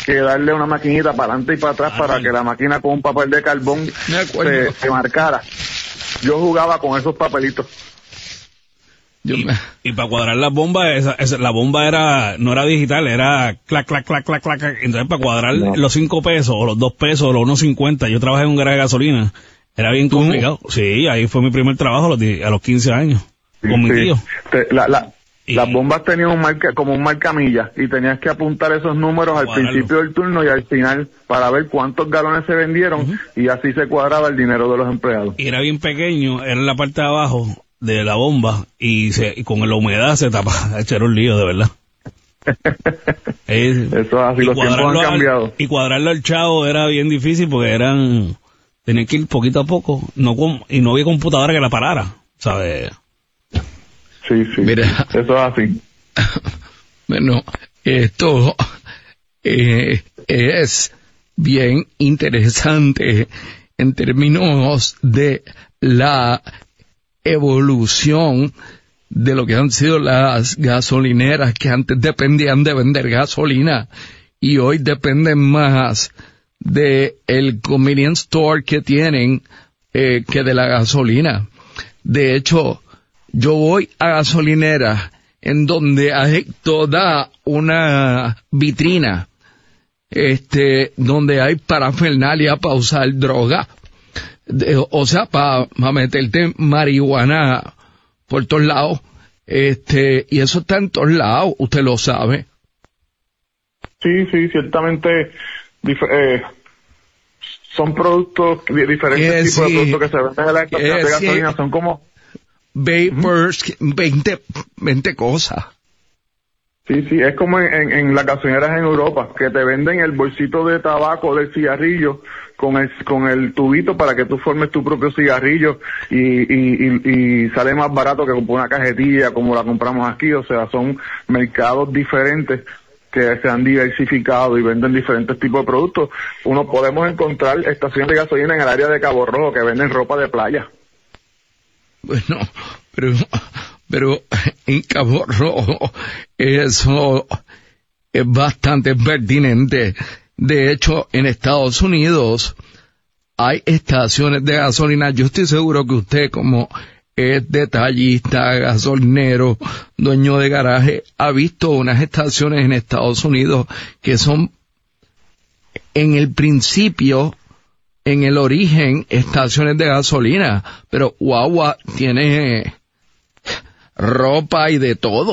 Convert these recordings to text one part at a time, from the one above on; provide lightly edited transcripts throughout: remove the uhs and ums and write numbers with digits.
que darle una maquinita para adelante y para atrás para que la máquina con un papel de carbón se marcara. Yo jugaba con esos papelitos. Y para cuadrar las bombas, la bomba no era digital, era clac, clac, clac, clac, clac. Entonces para cuadrar los 5 pesos o los 2 pesos o los 1.50, yo trabajé en un garaje de gasolina, era bien complicado. Sí, ahí fue mi primer trabajo a los 15 años, con mi tío. Las bombas tenían como un marcamillas y tenías que apuntar esos números al principio del turno y al final para ver cuántos galones se vendieron y así se cuadraba el dinero de los empleados. Y era bien pequeño, era en la parte de abajo de la bomba y con la humedad se tapaba, era un lío de verdad. Eso es así, los tiempos han cambiado. Y cuadrarlo al chavo era bien difícil porque tenía que ir poquito a poco, y no había computadora que la parara, ¿sabes? Sí, mira, eso es así. Bueno, esto es bien interesante en términos de la evolución de lo que han sido las gasolineras que antes dependían de vender gasolina y hoy dependen más de el convenience store que tienen que de la gasolina. De hecho, yo voy a gasolineras en donde hay toda una vitrina, donde hay parafernalia para usar droga. O sea, para meterte marihuana por todos lados, y eso está en todos lados, usted lo sabe. Sí, ciertamente, son productos, diferentes tipos de productos que se venden en la estación de gasolina, son como vapors, 20 cosas. Sí, es como en las gasolineras en Europa, que te venden el bolsito de tabaco del cigarrillo con el tubito para que tú formes tu propio cigarrillo y sale más barato que comprar una cajetilla como la compramos aquí. O sea, son mercados diferentes que se han diversificado y venden diferentes tipos de productos. Podemos encontrar estaciones de gasolina en el área de Cabo Rojo que venden ropa de playa. Bueno, pero en Cabo Rojo eso es bastante pertinente. De hecho, en Estados Unidos hay estaciones de gasolina. Yo estoy seguro que usted, como es detallista, gasolinero, dueño de garaje, ha visto unas estaciones en Estados Unidos que son en el principio, en el origen, estaciones de gasolina, pero Wawa tiene ropa y de todo.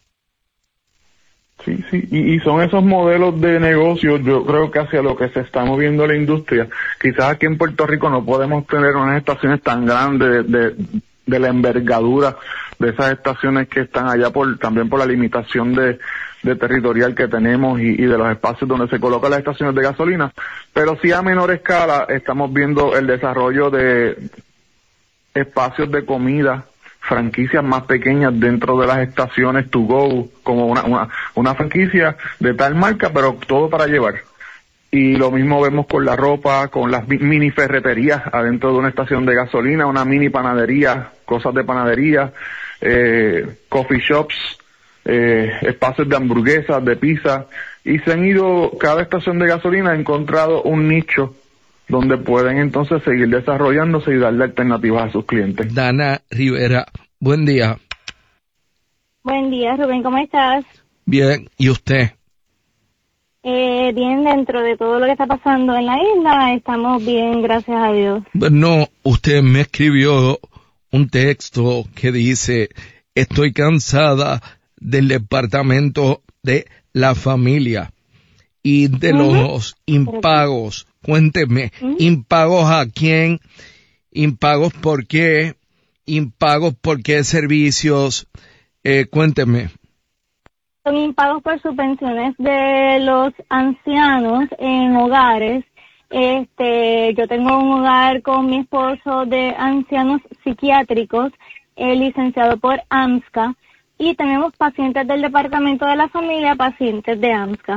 Sí, y son esos modelos de negocio, yo creo que hacia lo que se está moviendo la industria. Quizás aquí en Puerto Rico no podemos tener unas estaciones tan grandes de la envergadura de esas estaciones que están allá también por la limitación de territorial que tenemos y de los espacios donde se colocan las estaciones de gasolina, pero sí a menor escala estamos viendo el desarrollo de espacios de comida, franquicias más pequeñas dentro de las estaciones to go, como una franquicia de tal marca, pero todo para llevar. Y lo mismo vemos con la ropa, con las mini ferreterías adentro de una estación de gasolina, una mini panadería, cosas de panadería, coffee shops, espacios de hamburguesas, de pizza, y cada estación de gasolina ha encontrado un nicho donde pueden entonces seguir desarrollándose y darle alternativas a sus clientes. Dana Rivera, buen día. Buen día, Rubén, ¿cómo estás? Bien, ¿y usted? Bien, dentro de todo lo que está pasando en la isla, estamos bien, gracias a Dios. No, usted me escribió un texto que dice, estoy cansada del departamento de la familia y de los impagos. Cuénteme, ¿impagos a quién? ¿Impagos por qué? ¿Impagos por qué servicios? Cuénteme. Son impagos por subvenciones de los ancianos en hogares. Yo tengo un hogar con mi esposo de ancianos psiquiátricos, licenciado por AMSCA, y tenemos pacientes del departamento de la familia, pacientes de AMSCA.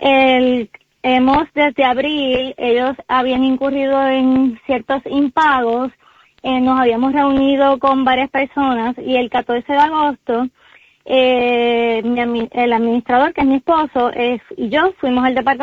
Desde abril, ellos habían incurrido en ciertos impagos, nos habíamos reunido con varias personas y el 14 de agosto, el administrador, que es mi esposo, y yo fuimos al departamento